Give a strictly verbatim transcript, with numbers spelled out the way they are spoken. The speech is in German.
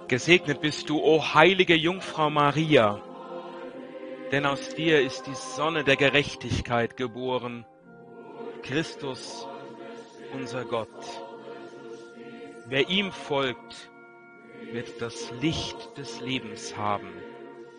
Gesegnet bist du, o heilige Jungfrau Maria, denn aus dir ist die Sonne der Gerechtigkeit geboren, Christus, unser Gott. Wer ihm folgt, wird das Licht des Lebens haben.